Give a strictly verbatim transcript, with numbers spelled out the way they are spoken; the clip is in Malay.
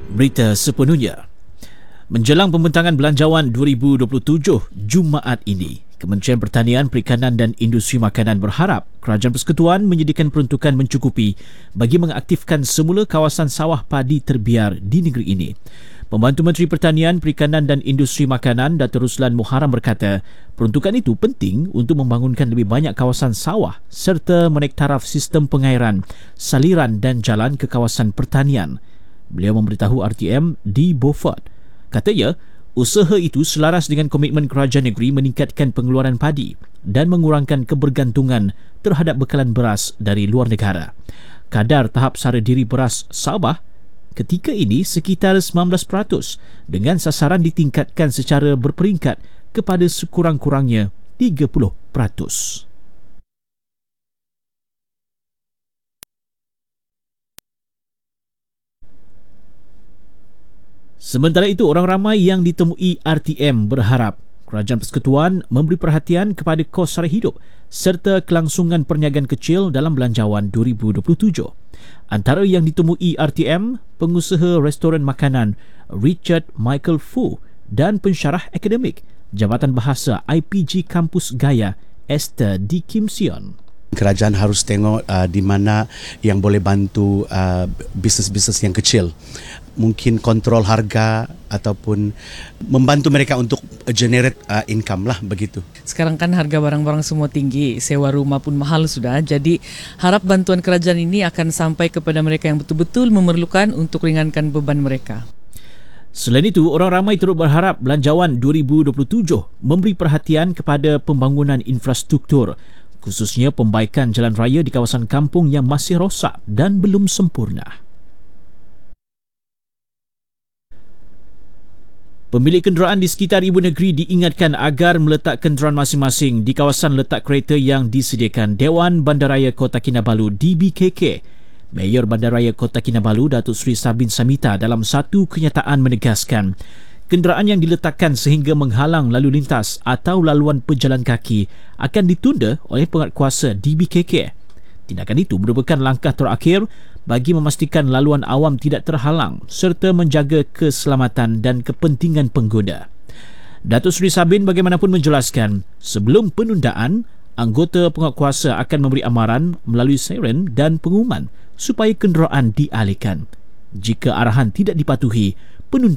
Berita sepenuhnya. Menjelang pembentangan Belanjawan dua ribu dua puluh tujuh Jumaat ini, Kementerian Pertanian, Perikanan dan Industri Makanan berharap Kerajaan Persekutuan menyediakan peruntukan mencukupi bagi mengaktifkan semula kawasan sawah padi terbiar di negeri ini. Pembantu Menteri Pertanian, Perikanan dan Industri Makanan, Dato' Ruslan Muharram berkata, peruntukan itu penting untuk membangunkan lebih banyak kawasan sawah serta menaik taraf sistem pengairan, saliran dan jalan ke kawasan pertanian. Beliau memberitahu R T M di Beaufort. Katanya, usaha itu selaras dengan komitmen kerajaan negeri meningkatkan pengeluaran padi dan mengurangkan kebergantungan terhadap bekalan beras dari luar negara. Kadar tahap sara diri beras Sabah ketika ini sekitar sembilan belas peratus dengan sasaran ditingkatkan secara berperingkat kepada sekurang-kurangnya tiga puluh peratus. Sementara itu, orang ramai yang ditemui R T M berharap Kerajaan Persekutuan memberi perhatian kepada kos sara hidup serta kelangsungan perniagaan kecil dalam Belanjawan dua ribu dua puluh tujuh. Antara yang ditemui R T M, pengusaha restoran makanan Richard Michael Fu dan pensyarah akademik Jabatan Bahasa I P G Kampus Gaya Esther D. Kim Sion. Kerajaan harus tengok uh, di mana yang boleh bantu uh, bisnes-bisnes yang kecil. Mungkin kontrol harga ataupun membantu mereka untuk generate uh, income lah begitu. Sekarang kan harga barang-barang semua tinggi, sewa rumah pun mahal sudah. Jadi harap bantuan kerajaan ini akan sampai kepada mereka yang betul-betul memerlukan untuk ringankan beban mereka. Selain itu, orang ramai turut berharap Belanjawan dua ribu dua puluh tujuh memberi perhatian kepada pembangunan infrastruktur, khususnya pembaikan jalan raya di kawasan kampung yang masih rosak dan belum sempurna. Pemilik kenderaan di sekitar ibu negeri diingatkan agar meletak kenderaan masing-masing di kawasan letak kereta yang disediakan Dewan Bandaraya Kota Kinabalu D B K K. Mayor Bandaraya Kota Kinabalu, Datuk Seri Sabin Samita, dalam satu kenyataan menegaskan, kenderaan yang diletakkan sehingga menghalang lalu lintas atau laluan pejalan kaki akan ditunda oleh penguatkuasa D B K K. Tindakan itu merupakan langkah terakhir bagi memastikan laluan awam tidak terhalang serta menjaga keselamatan dan kepentingan pengguna. Datuk Seri Sabin bagaimanapun menjelaskan, sebelum penundaan, anggota penguatkuasa akan memberi amaran melalui siren dan pengumuman supaya kenderaan dialihkan. Jika arahan tidak dipatuhi, penundaan